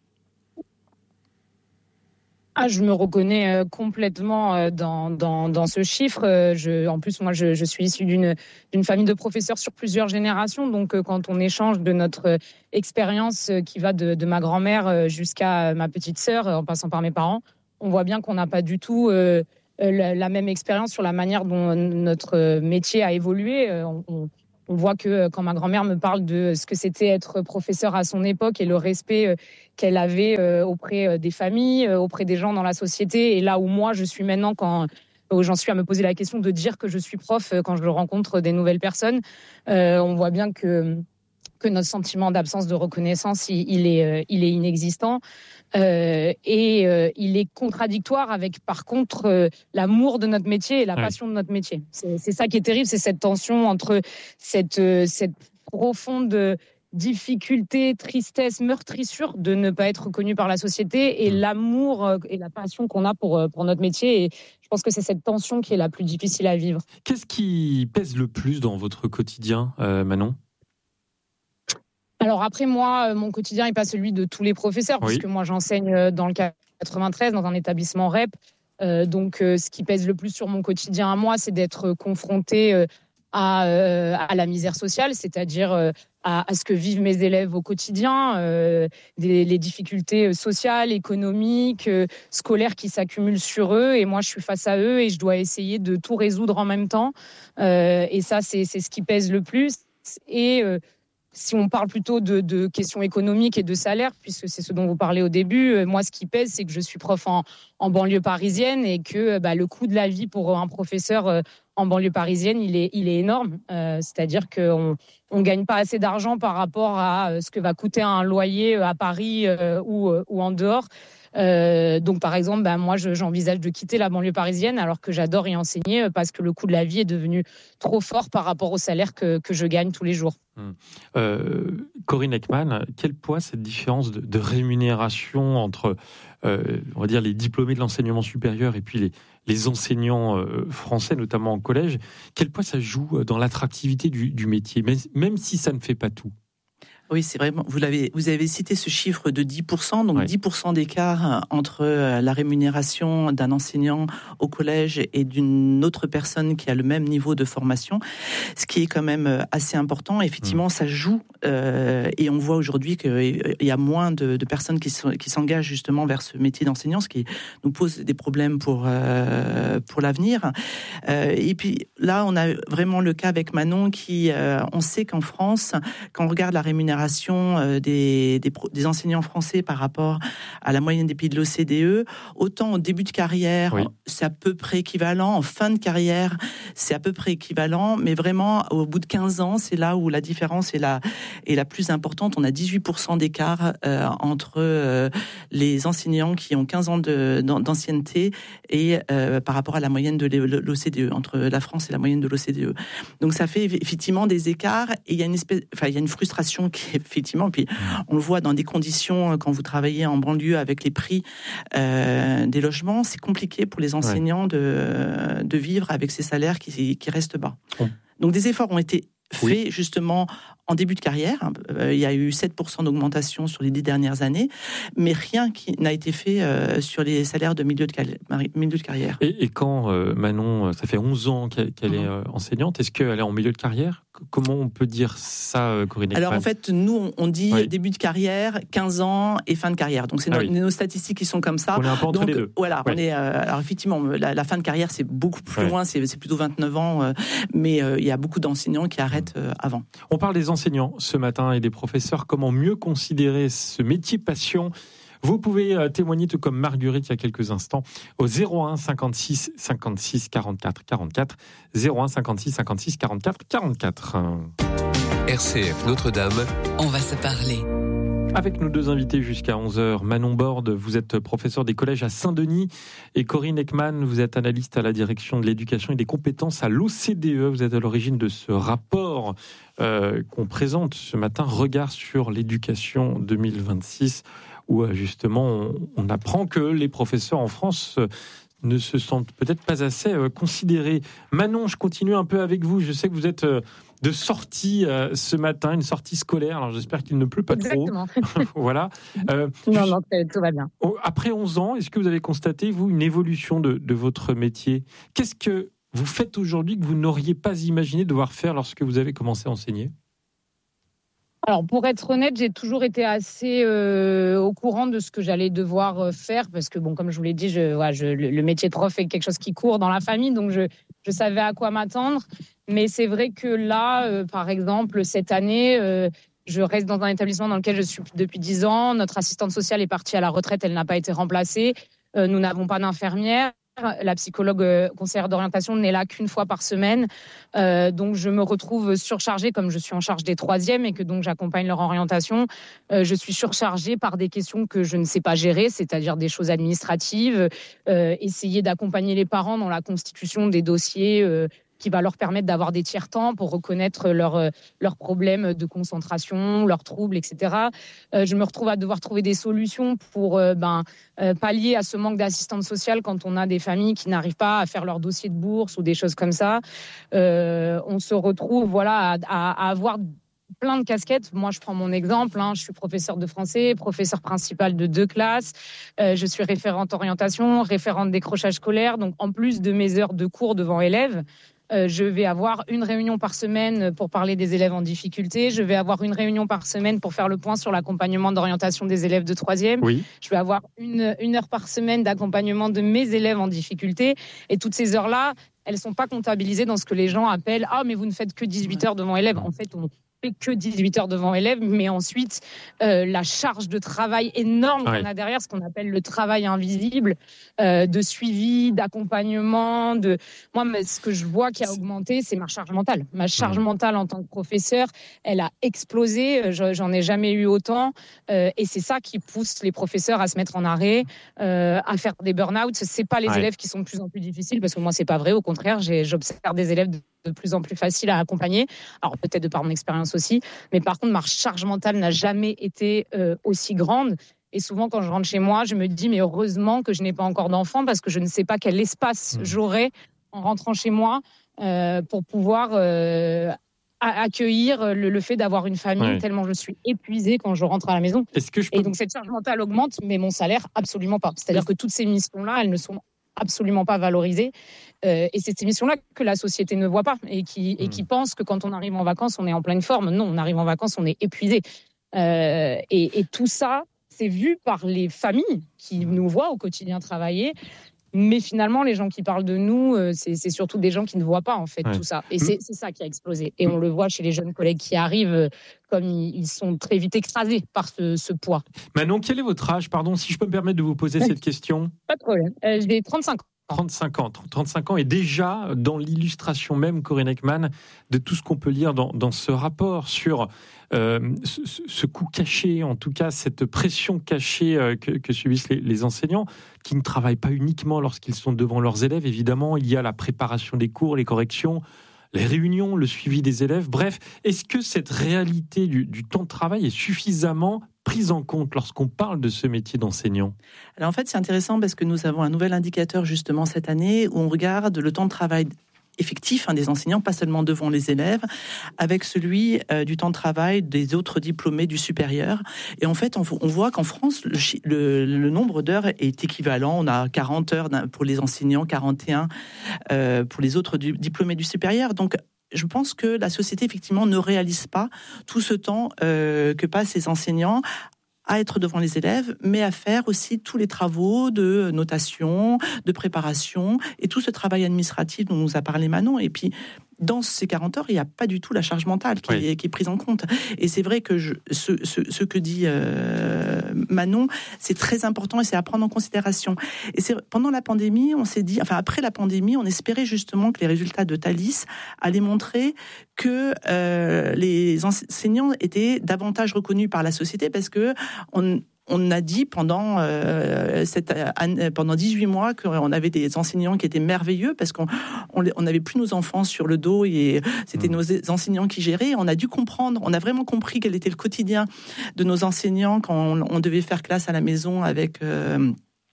Ah, je me reconnais euh, complètement euh, dans, dans, dans ce chiffre. Euh, je, en plus, moi, je, je suis issue d'une, d'une famille de professeurs sur plusieurs générations. Donc, euh, quand on échange de notre euh, expérience euh, qui va de, de ma grand-mère euh, jusqu'à ma petite sœur, euh, en passant par mes parents, on voit bien qu'on n'a pas du tout euh, la, la même expérience sur la manière dont notre métier a évolué. Euh, on, On voit que quand ma grand-mère me parle de ce que c'était être professeur à son époque et le respect qu'elle avait auprès des familles, auprès des gens dans la société, et là où moi je suis maintenant, quand j'en suis à me poser la question de dire que je suis prof quand je rencontre des nouvelles personnes, euh, on voit bien que que notre sentiment d'absence de reconnaissance, il, il est, il est inexistant. Euh, et euh, il est contradictoire avec, par contre, euh, l'amour de notre métier et la ouais. passion de notre métier. C'est, c'est ça qui est terrible, c'est cette tension entre cette, euh, cette profonde difficulté, tristesse, meurtrissure de ne pas être reconnu par la société et mmh. l'amour euh, et la passion qu'on a pour, pour notre métier. Et je pense que c'est cette tension qui est la plus difficile à vivre. Qu'est-ce qui pèse le plus dans votre quotidien, euh, Manon ? Alors après, moi, mon quotidien n'est pas celui de tous les professeurs, oui. puisque moi, j'enseigne dans le quatre-vingt-treize, dans un établissement R E P. Euh, donc, euh, ce qui pèse le plus sur mon quotidien à moi, c'est d'être confronté euh, à, euh, à la misère sociale, c'est-à-dire euh, à, à ce que vivent mes élèves au quotidien, euh, des, les difficultés sociales, économiques, euh, scolaires qui s'accumulent sur eux. Et moi, je suis face à eux et je dois essayer de tout résoudre en même temps. Euh, et ça, c'est, c'est ce qui pèse le plus. Et... Euh, Si on parle plutôt de, de questions économiques et de salaire, puisque c'est ce dont vous parlez au début, moi, ce qui pèse, c'est que je suis prof en, en banlieue parisienne et que bah, le coût de la vie pour un professeur en banlieue parisienne, il est, il est énorme. Euh, c'est-à-dire qu'on ne gagne pas assez d'argent par rapport à ce que va coûter un loyer à Paris euh, ou, ou en dehors. Euh, donc, par exemple, bah, moi, je, j'envisage de quitter la banlieue parisienne alors que j'adore y enseigner parce que le coût de la vie est devenu trop fort par rapport au salaire que, que je gagne tous les jours. Hum. Euh, Corinne Ekman, quel poids cette différence de, de rémunération entre, euh, on va dire, les diplômés de l'enseignement supérieur et puis les, les enseignants euh, français, notamment en collège, quel poids ça joue dans l'attractivité du, du métier, même, même si ça ne fait pas tout? Oui, c'est vraiment. Vous l'avez, vous avez cité ce chiffre de dix pour cent, donc ouais. dix pour cent d'écart entre la rémunération d'un enseignant au collège et d'une autre personne qui a le même niveau de formation, ce qui est quand même assez important. Effectivement, mmh. ça joue, euh, et on voit aujourd'hui qu'il y a moins de, de personnes qui, sont, qui s'engagent justement vers ce métier d'enseignant, ce qui nous pose des problèmes pour euh, pour l'avenir. Euh, et puis là, on a vraiment le cas avec Manon, qui, euh, on sait qu'en France, quand on regarde la rémunération Des, des, des enseignants français par rapport à la moyenne des pays de l'O C D E, autant au début de carrière, oui. c'est à peu près équivalent, en fin de carrière, c'est à peu près équivalent, mais vraiment, au bout de quinze ans, c'est là où la différence est la, est la plus importante. On a dix-huit pour cent d'écart euh, entre euh, les enseignants qui ont quinze ans de, d'ancienneté et euh, par rapport à la moyenne de l'O C D E, entre la France et la moyenne de l'O C D E. Donc ça fait effectivement des écarts, et il y a une espèce, enfin, il y a une frustration qui effectivement, puis on le voit dans des conditions, quand vous travaillez en banlieue avec les prix euh, des logements, c'est compliqué pour les enseignants ouais. de, de vivre avec ces salaires qui, qui restent bas. Bon. Donc des efforts ont été faits oui. justement en début de carrière. Euh, il y a eu sept pour cent d'augmentation sur les dix dernières années, mais rien qui n'a été fait euh, sur les salaires de milieu de, cal- milieu de carrière. Et, et quand euh, Manon, ça fait onze ans qu'elle, qu'elle mmh. est euh, enseignante, est-ce qu'elle est en milieu de carrière ? Comment on peut dire ça, euh, Corinne Ekman ? Alors en fait, nous, on dit oui. début de carrière, quinze ans et fin de carrière. Donc c'est ah, nos, oui. nos statistiques qui sont comme ça. On est un peu entre Donc, les deux. Voilà, ouais. on est, euh, alors effectivement, la, la fin de carrière, c'est beaucoup plus ouais. loin, c'est, c'est plutôt vingt-neuf ans, euh, mais euh, il y a beaucoup d'enseignants qui arrêtent euh, avant. On parle des enseignants ce matin et des professeurs. Comment mieux considérer ce métier passion ? Vous pouvez témoigner, tout comme Marguerite il y a quelques instants, au zéro un cinquante-six cinquante-six quarante-quatre quarante-quatre, zéro un cinquante-six cinquante-six quarante-quatre quarante-quatre. R C F Notre-Dame, on va se parler. Avec nos deux invités jusqu'à onze heures, Manon Borde, vous êtes professeur des collèges à Saint-Denis, et Corinne Ekman, vous êtes analyste à la direction de l'éducation et des compétences à l'O C D E. Vous êtes à l'origine de ce rapport euh, qu'on présente ce matin, Regard sur l'éducation deux mille vingt-six, où justement on, on apprend que les professeurs en France euh, ne se sentent peut-être pas assez euh, considérés. Manon, je continue un peu avec vous. Je sais que vous êtes euh, de sortie euh, ce matin, une sortie scolaire. Alors j'espère qu'il ne pleut pas Exactement. trop. Voilà. Euh, non, non, tout va bien. Après onze ans, est-ce que vous avez constaté, vous, une évolution de, de votre métier ? Qu'est-ce que vous faites aujourd'hui que vous n'auriez pas imaginé devoir faire lorsque vous avez commencé à enseigner ? Alors, pour être honnête, j'ai toujours été assez euh, au courant de ce que j'allais devoir faire parce que, bon, comme je vous l'ai dit, je, ouais, je, le, le métier de prof est quelque chose qui court dans la famille, donc je, je savais à quoi m'attendre. Mais c'est vrai que là, euh, par exemple, cette année, euh, je reste dans un établissement dans lequel je suis depuis dix ans. Notre assistante sociale est partie à la retraite, elle n'a pas été remplacée. Euh, nous n'avons pas d'infirmière. La psychologue euh, conseillère d'orientation n'est là qu'une fois par semaine. Euh, donc, je me retrouve surchargée, comme je suis en charge des troisièmes et que donc j'accompagne leur orientation. Euh, je suis surchargée par des questions que je ne sais pas gérer, c'est-à-dire des choses administratives, euh, essayer d'accompagner les parents dans la constitution des dossiers euh, qui va leur permettre d'avoir des tiers-temps pour reconnaître leurs leurs problèmes de concentration, leurs troubles, et cetera. Euh, je me retrouve à devoir trouver des solutions pour euh, ben, euh, pallier à ce manque d'assistante sociale quand on a des familles qui n'arrivent pas à faire leur dossier de bourse ou des choses comme ça. Euh, on se retrouve voilà, à, à, à avoir plein de casquettes. Moi, je prends mon exemple. Hein. Je suis professeure de français, professeure principale de deux classes. Euh, je suis référente orientation, référente décrochage scolaire. Donc, en plus de mes heures de cours devant élèves, Euh, je vais avoir une réunion par semaine pour parler des élèves en difficulté. Je vais avoir une réunion par semaine pour faire le point sur l'accompagnement d'orientation des élèves de troisième. Oui. Je vais avoir une, une heure par semaine d'accompagnement de mes élèves en difficulté. Et toutes ces heures-là, elles ne sont pas comptabilisées dans ce que les gens appellent « Ah, mais vous ne faites que dix-huit heures devant élèves ». En fait, on fait que dix-huit heures devant élèves, mais ensuite, euh, la charge de travail énorme ouais. qu'on a derrière, ce qu'on appelle le travail invisible, euh, de suivi, d'accompagnement. De... Moi, ce que je vois qui a augmenté, c'est ma charge mentale. Ma charge mmh. mentale en tant que professeur, elle a explosé. Je, j'en ai jamais eu autant. Euh, et c'est ça qui pousse les professeurs à se mettre en arrêt, euh, à faire des burn-out. C'est pas les ouais. élèves qui sont de plus en plus difficiles, parce que moi, c'est pas vrai. Au contraire, j'ai, j'observe des élèves de de plus en plus faciles à accompagner. Alors peut-être de par mon expérience aussi, mais par contre ma charge mentale n'a jamais été euh, aussi grande. Et souvent quand je rentre chez moi, je me dis mais heureusement que je n'ai pas encore d'enfant, parce que je ne sais pas quel espace mmh. j'aurai en rentrant chez moi euh, pour pouvoir euh, accueillir le, le fait d'avoir une famille, ouais. tellement je suis épuisée quand je rentre à la maison. Est-ce que je peux... Et donc cette charge mentale augmente, mais mon salaire absolument pas. C'est-à-dire que toutes ces missions-là, elles ne sont absolument pas valorisées. Euh, et c'est ces missions-là que la société ne voit pas et qui, mmh. et qui pense que quand on arrive en vacances, on est en pleine forme. Non, on arrive en vacances, on est épuisé. Euh, et, et tout ça, c'est vu par les familles qui nous voient au quotidien travailler. Mais finalement, les gens qui parlent de nous, c'est, c'est surtout des gens qui ne voient pas en fait ouais. tout ça. Et c'est, c'est ça qui a explosé. Et on le voit chez les jeunes collègues qui arrivent, comme ils sont très vite écrasés par ce, ce poids. Manon, quel est votre âge ? Pardon, si je peux me permettre de vous poser cette question. Pas de problème. Euh, j'ai trente-cinq ans. trente-cinq ans. trente-cinq ans et déjà dans l'illustration même, Corinne Ekman, de tout ce qu'on peut lire dans, dans ce rapport sur euh, ce, ce coup caché, en tout cas cette pression cachée euh, que, que subissent les, les enseignants, qui ne travaillent pas uniquement lorsqu'ils sont devant leurs élèves. Évidemment, il y a la préparation des cours, les corrections, les réunions, le suivi des élèves. Bref, est-ce que cette réalité du, du temps de travail est suffisamment prise en compte lorsqu'on parle de ce métier d'enseignant ? Alors en fait, c'est intéressant parce que nous avons un nouvel indicateur justement cette année où on regarde le temps de travail effectif hein, des enseignants, pas seulement devant les élèves, avec celui euh, du temps de travail des autres diplômés du supérieur. Et en fait, on, on voit qu'en France, le, le, le nombre d'heures est équivalent. On a quarante heures pour les enseignants, quarante et un euh, pour les autres du, diplômés du supérieur. Donc, je pense que la société, effectivement, ne réalise pas tout ce temps euh, que passent ces enseignants à être devant les élèves, mais à faire aussi tous les travaux de notation, de préparation, et tout ce travail administratif dont nous a parlé Manon. Et puis, dans ces quarante heures, il n'y a pas du tout la charge mentale qui, oui. est, qui est prise en compte. Et c'est vrai que je, ce, ce, ce que dit euh, Manon, c'est très important et c'est à prendre en considération. Et c'est, pendant la pandémie, on s'est dit, enfin après la pandémie, on espérait justement que les résultats de Thalys allaient montrer que euh, les enseignants étaient davantage reconnus par la société parce que on On a dit pendant, euh, cette année, pendant dix-huit mois qu'on avait des enseignants qui étaient merveilleux parce qu'on on n'avait plus nos enfants sur le dos et c'était mmh. nos enseignants qui géraient. On a dû comprendre, on a vraiment compris quel était le quotidien de nos enseignants quand on, on devait faire classe à la maison avec, euh,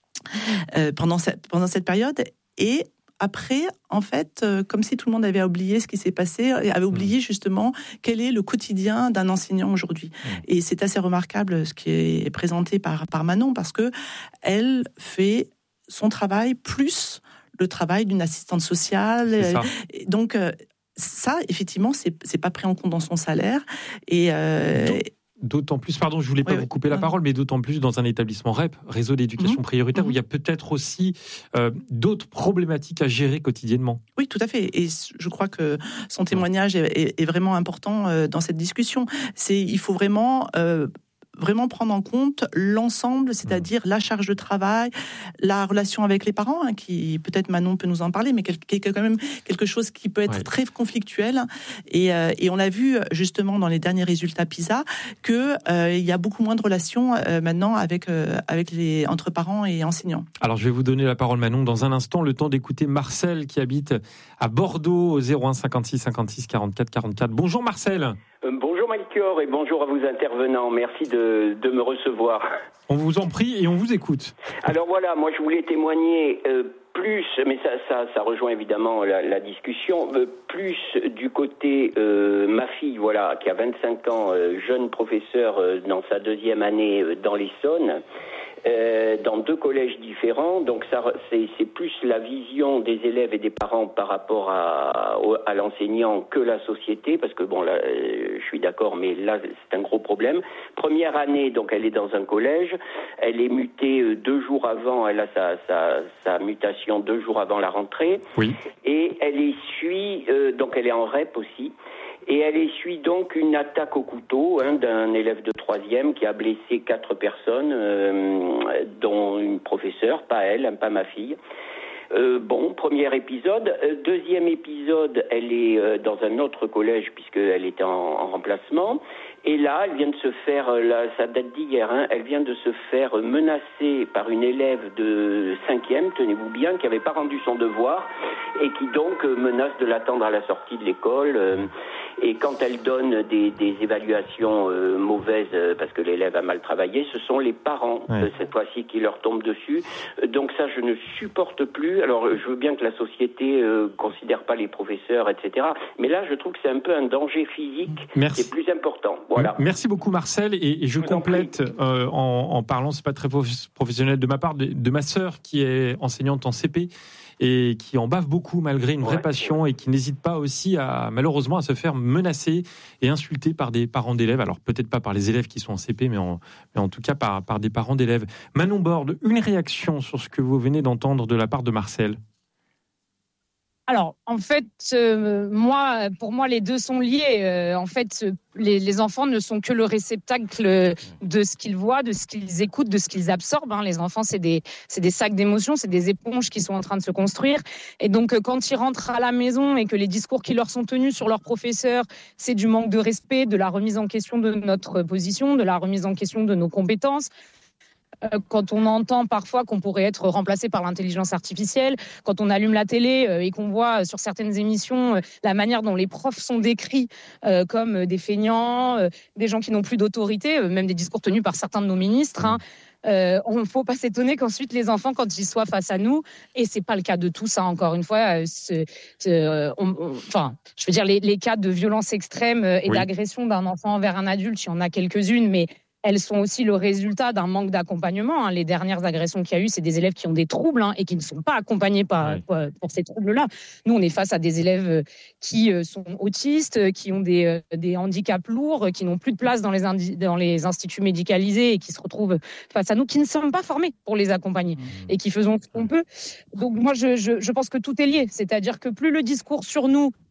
euh, pendant, cette, pendant cette période. Et après, en fait, euh, comme si tout le monde avait oublié ce qui s'est passé, et avait oublié justement quel est le quotidien d'un enseignant aujourd'hui. Mmh. Et c'est assez remarquable ce qui est présenté par, par Manon, parce que elle fait son travail plus le travail d'une assistante sociale. C'est ça. Donc, euh, ça, effectivement, c'est, c'est pas pris en compte dans son salaire. Et... Euh, Donc, D'autant plus, pardon, je voulais pas oui, vous couper oui. la parole, mais d'autant plus dans un établissement R E P, réseau d'éducation mmh. prioritaire, mmh. où il y a peut-être aussi euh, d'autres problématiques à gérer quotidiennement. Oui, tout à fait. Et je crois que son témoignage est, est, est vraiment important euh, dans cette discussion. C'est, il faut vraiment... Euh, vraiment prendre en compte l'ensemble, c'est-à-dire la charge de travail, la relation avec les parents, hein, qui peut-être Manon peut nous en parler, mais qui est quand même quelque chose qui peut être ouais. très conflictuel. Et, euh, et on l'a vu justement dans les derniers résultats PISA que euh, il y a beaucoup moins de relations euh, maintenant avec euh, avec les entre parents et enseignants. Alors je vais vous donner la parole, Manon, dans un instant. Le temps d'écouter Marcel qui habite à Bordeaux au zéro un cinquante-six cinquante-six quarante-quatre quarante-quatre. Bonjour Marcel. Euh, bonjour Melchior et bonjour à vos intervenants. Merci de, de me recevoir. On vous en prie et on vous écoute. Alors voilà, moi je voulais témoigner euh, plus, mais ça, ça, ça rejoint évidemment la, la discussion, euh, plus du côté euh, ma fille, voilà, qui a vingt-cinq ans, euh, jeune professeur euh, dans sa deuxième année euh, dans l'Essonne. Euh, dans deux collèges différents, donc ça, c'est, c'est plus la vision des élèves et des parents par rapport à, à l'enseignant que la société, parce que bon, là, je suis d'accord, mais là, c'est un gros problème. Première année, donc elle est dans un collège, elle est mutée deux jours avant, elle a sa, sa, sa mutation deux jours avant la rentrée, oui. et elle essuie, euh, donc elle est en R E P aussi, et elle essuie donc une attaque au couteau hein, d'un élève de troisième qui a blessé quatre personnes, euh, dont une professeure, pas elle, hein, pas ma fille. Euh, bon, premier épisode. Euh, deuxième épisode, elle est euh, dans un autre collège puisqu'elle était en, en remplacement. Et là, elle vient de se faire, là, ça date d'hier, hein, elle vient de se faire menacer par une élève de cinquième, tenez-vous bien, qui n'avait pas rendu son devoir et qui donc euh, menace de l'attendre à la sortie de l'école. Euh, et quand elle donne des, des évaluations euh, mauvaises euh, parce que l'élève a mal travaillé, ce sont les parents ouais. euh, cette fois-ci qui leur tombent dessus. Euh, donc ça, je ne supporte plus. Alors, je veux bien que la société euh, considère pas les professeurs, et cetera. Mais là, je trouve que c'est un peu un danger physique Merci. qui est plus important. Voilà. Merci beaucoup Marcel et, et je, je complète euh, en, en parlant, c'est pas très professionnel de ma part, de, de ma sœur qui est enseignante en C P et qui en bave beaucoup malgré une vraie ouais, passion ouais. et qui n'hésite pas aussi à malheureusement à se faire menacer et insulter par des parents d'élèves. Alors peut-être pas par les élèves qui sont en C P, mais en, mais en tout cas par, par des parents d'élèves. Manon Borde, une réaction sur ce que vous venez d'entendre de la part de Marcel. Alors, en fait, euh, moi, pour moi, les deux sont liés. Euh, en fait, les, les enfants ne sont que le réceptacle de ce qu'ils voient, de ce qu'ils écoutent, de ce qu'ils absorbent. Hein. Les enfants, c'est des, c'est des sacs d'émotions, c'est des éponges qui sont en train de se construire. Et donc, quand ils rentrent à la maison et que les discours qui leur sont tenus sur leurs professeurs, c'est du manque de respect, de la remise en question de notre position, de la remise en question de nos compétences. Quand on entend parfois qu'on pourrait être remplacé par l'intelligence artificielle, quand on allume la télé et qu'on voit sur certaines émissions la manière dont les profs sont décrits comme des feignants, des gens qui n'ont plus d'autorité, même des discours tenus par certains de nos ministres, hein, Euh, on ne faut pas s'étonner qu'ensuite les enfants, quand ils soient face à nous, et c'est pas le cas de tous, hein, encore une fois, c'est, c'est, on, on, enfin, je veux dire, les, les cas de violence extrême et oui. d'agression d'un enfant envers un adulte, il y en a quelques-unes, mais elles sont aussi le résultat d'un manque d'accompagnement. Hein. Les dernières agressions qu'il y a eu, c'est des élèves qui ont des troubles hein, et qui ne sont pas accompagnés par, ouais. pour ces troubles-là. Nous, on est face à des élèves qui sont autistes, qui ont des, des handicaps lourds, qui n'ont plus de place dans les, indi- dans les instituts médicalisés et qui se retrouvent face à nous, qui ne sommes pas formés pour les accompagner mmh. et qui faisons ce qu'on peut. Donc moi, je, je, je pense que tout est lié. C'est-à-dire que plus le discours sur nous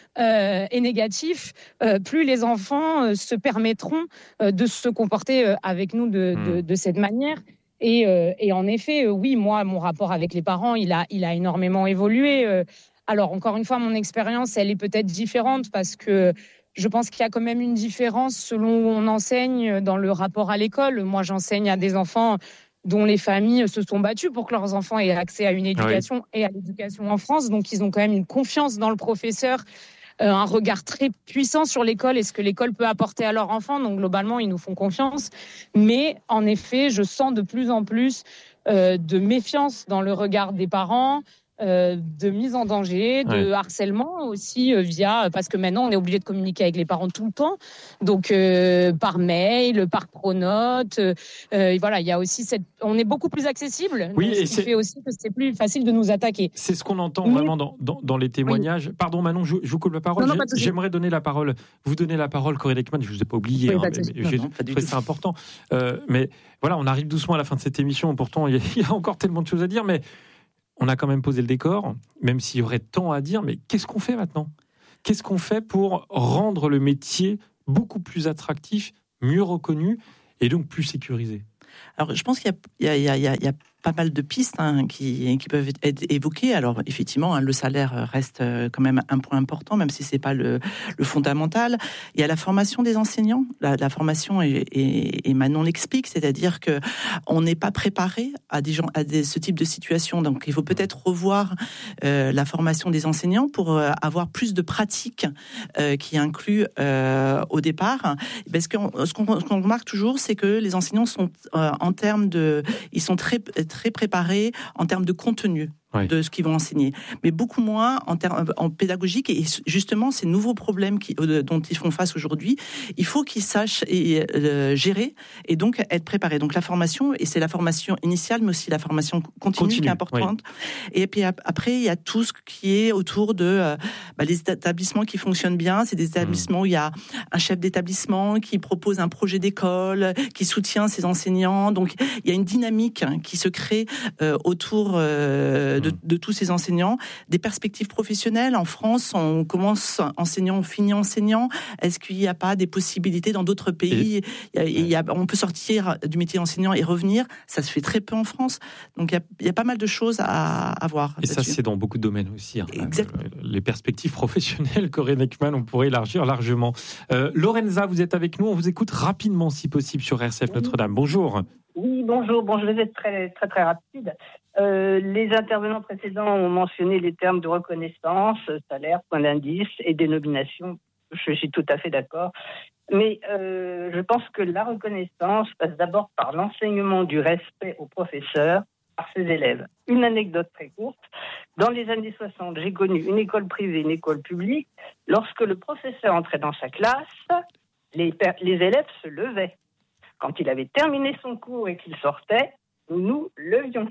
euh, est négatif, euh, plus les enfants euh, se permettront euh, de se comporter euh, avec nous de, mmh. de, de cette manière. Et, euh, et en effet, euh, oui, moi, mon rapport avec les parents, il a, il a énormément évolué. Euh, alors, encore une fois, mon expérience, elle est peut-être différente parce que je pense qu'il y a quand même une différence selon où on enseigne dans le rapport à l'école. Moi, j'enseigne à des enfants dont les familles se sont battues pour que leurs enfants aient accès à une éducation oui. et à l'éducation en France. Donc, ils ont quand même une confiance dans le professeur, euh, un regard très puissant sur l'école et ce que l'école peut apporter à leurs enfants. Donc, globalement, ils nous font confiance. Mais, en effet, je sens de plus en plus euh, de méfiance dans le regard des parents, Euh, de mise en danger, de ouais. harcèlement aussi euh, via, parce que maintenant on est obligé de communiquer avec les parents tout le temps, donc euh, par mail, par pronote, euh, euh, voilà, il y a aussi cette, on est beaucoup plus accessible, oui, donc, et ce qui fait aussi que c'est plus facile de nous attaquer. C'est ce qu'on entend Mais... vraiment dans, dans, dans les témoignages. Oui. Pardon Manon, je, je vous coupe la parole. Non, non, J'aimerais donner la parole, vous donner la parole, Corinne Ekman, je vous ai pas oublié, oui, hein, mais, mais non, non, c'est important. Euh, mais voilà, on arrive doucement à la fin de cette émission. Pourtant, il y, y a encore tellement de choses à dire, mais on a quand même posé le décor, même s'il y aurait tant à dire, mais qu'est-ce qu'on fait maintenant ? Qu'est-ce qu'on fait pour rendre le métier beaucoup plus attractif, mieux reconnu et donc plus sécurisé ? Alors, je pense qu'il y a, il y a, il y a, il y a pas mal de pistes hein, qui, qui peuvent être évoquées. Alors, effectivement, hein, le salaire reste quand même un point important, même si c'est pas le, le fondamental. Il y a la formation des enseignants. La, la formation, et, et, et Manon l'explique, c'est-à-dire que on n'est pas préparé à des gens, à des, ce type de situation. Donc, il faut peut-être revoir euh, la formation des enseignants pour euh, avoir plus de pratiques euh, qui incluent euh, au départ. Parce que ce qu'on, ce qu'on remarque toujours, c'est que les enseignants sont euh, en termes de, ils sont très très préparés en termes de contenu. Oui. De ce qu'ils vont enseigner, mais beaucoup moins en termes en pédagogique. Et justement, ces nouveaux problèmes qui, euh, dont ils font face aujourd'hui, il faut qu'ils sachent et, euh, gérer et donc être préparés. Donc la formation, et c'est la formation initiale, mais aussi la formation continue, continue qui est importante. Oui. Et puis après, il y a tout ce qui est autour de euh, bah, les établissements qui fonctionnent bien. C'est des établissements mmh. où il y a un chef d'établissement qui propose un projet d'école, qui soutient ses enseignants. Donc il y a une dynamique hein, qui se crée euh, autour euh, De, de tous ces enseignants, des perspectives professionnelles. En France, on commence enseignant, on finit enseignant. Est-ce qu'il n'y a pas des possibilités dans d'autres pays ? Et... il y a, il y a, On peut sortir du métier d'enseignant et revenir. Ça se fait très peu en France. Donc, il y a, il y a pas mal de choses à, à voir. Et ça, c'est dans beaucoup de domaines aussi. Hein. Exactement. Les perspectives professionnelles, Corinne Ekman, on pourrait élargir largement. Euh, Lorenza, vous êtes avec nous. On vous écoute rapidement, si possible, sur R C F Notre-Dame. Bonjour. Oui, bonjour. Bon, je vais être très, très, très rapide. Euh, les intervenants précédents ont mentionné les termes de reconnaissance, salaire, point d'indice et dénomination. Je suis tout à fait d'accord. Mais euh, je pense que la reconnaissance passe d'abord par l'enseignement du respect aux professeurs, par ses élèves. Une anecdote très courte. Dans les années soixante, j'ai connu une école privée, une école publique. Lorsque le professeur entrait dans sa classe, les, les élèves se levaient. Quand il avait terminé son cours et qu'il sortait, nous nous levions.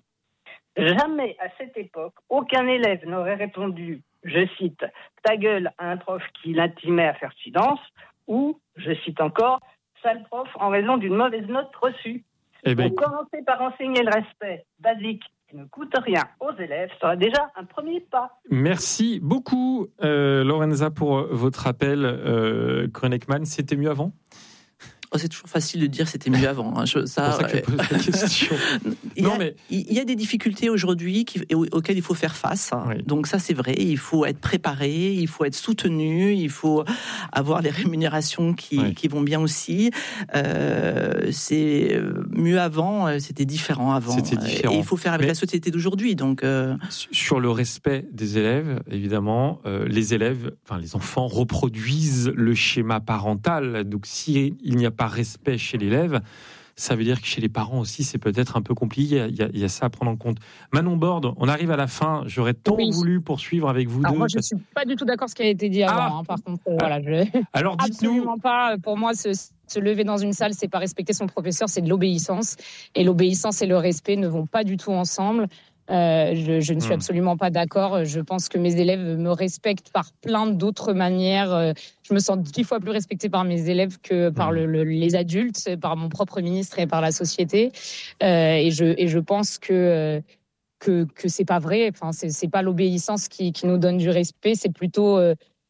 Jamais à cette époque, aucun élève n'aurait répondu, je cite, ta gueule à un prof qui l'intimait à faire silence, ou, je cite encore, sale prof en raison d'une mauvaise note reçue. Eh ben... Donc, commencer par enseigner le respect basique qui ne coûte rien aux élèves sera déjà un premier pas. Merci beaucoup, euh, Lorenza, pour votre appel. Euh, Corinne Ekman, c'était mieux avant ? Oh, c'est toujours facile de dire c'était mieux avant. Hein. Je, ça, c'est pour ça que je pose la question. il, y a, non, mais... il y a des difficultés aujourd'hui qui, auxquelles il faut faire face. Hein. Oui. Donc ça, c'est vrai. Il faut être préparé, il faut être soutenu, il faut avoir les rémunérations qui, oui. qui vont bien aussi. Euh, c'est mieux avant, c'était différent avant. C'était différent. Et il faut faire avec mais... la société d'aujourd'hui. Donc euh... sur le respect des élèves, évidemment, euh, les élèves, enfin les enfants reproduisent le schéma parental. Donc si il n'y a pas respect chez l'élève, ça veut dire que chez les parents aussi, c'est peut-être un peu compliqué. Il y a, il y a ça à prendre en compte. Manon Borde, on arrive à la fin. J'aurais tant oui. voulu poursuivre avec vous Alors deux. Moi, je ne suis pas du tout d'accord avec ce qui a été dit avant. Ah. Hein, par contre, euh, voilà, je... Alors, dites-nous. Absolument pas. Pour moi, ce, se lever dans une salle, c'est pas respecter son professeur, c'est de l'obéissance. Et l'obéissance et le respect ne vont pas du tout ensemble. Euh, je, je ne suis absolument pas d'accord. Je pense que mes élèves me respectent par plein d'autres manières. Je me sens dix fois plus respectée par mes élèves que par le, le, les adultes, par mon propre ministre et par la société. Euh, et, je, et je pense que que que c'est pas vrai. Enfin, c'est, c'est pas l'obéissance qui, qui nous donne du respect. C'est plutôt euh,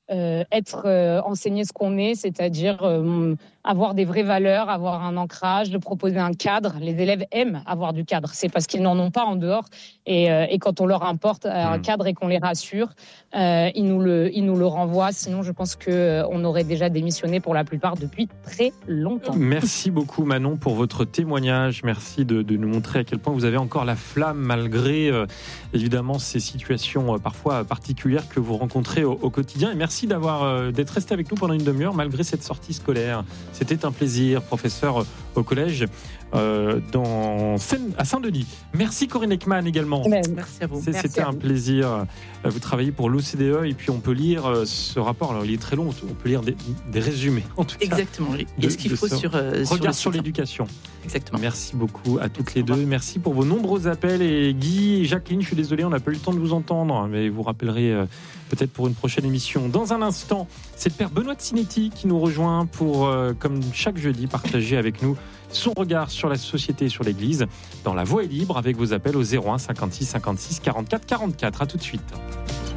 euh, être euh, enseigner ce qu'on est, c'est-à-dire euh, avoir des vraies valeurs, avoir un ancrage, de proposer un cadre. Les élèves aiment avoir du cadre, c'est parce qu'ils n'en ont pas en dehors. Et, euh, et quand on leur importe un cadre et qu'on les rassure, euh, ils nous le, ils nous le renvoient. Sinon, je pense que euh, on aurait déjà démissionné pour la plupart depuis très longtemps. Merci beaucoup Manon pour votre témoignage. Merci de, de nous montrer à quel point vous avez encore la flamme malgré euh, évidemment ces situations euh, parfois particulières que vous rencontrez au, au quotidien. Et merci d'avoir euh, d'être resté avec nous pendant une demi-heure malgré cette sortie scolaire. C'était un plaisir, professeur au collège euh, dans Seine, à Saint-Denis. Merci Corinne Ekman également. Merci à vous. C'est, Merci c'était à un vous. plaisir. Vous travaillez pour l'O C D E et puis on peut lire ce rapport. Alors il est très long, on peut lire des, des résumés en tout cas. Exactement. Et de, ce qu'il de faut ce sur, euh, regard sur, sur l'éducation. Exactement. Merci beaucoup à toutes les deux. Merci pour vos nombreux appels. Et Guy et Jacqueline, je suis désolé, on n'a pas eu le temps de vous entendre, mais vous rappellerez euh, peut-être pour une prochaine émission. Dans un instant, c'est le père Benoît de Sinetti qui nous rejoint pour, euh, comme chaque jeudi, partager avec nous son regard sur la société et sur l'Église. Dans La Voix est libre, avec vos appels au zéro un cinquante-six cinquante-six quarante-quatre quarante-quatre. À tout de suite.